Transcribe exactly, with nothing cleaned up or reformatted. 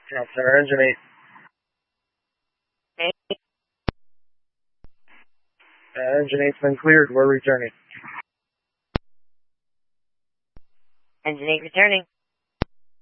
Drop center, engine eight. Eight. Uh, engine eight's been cleared. We're returning. Engine eight returning.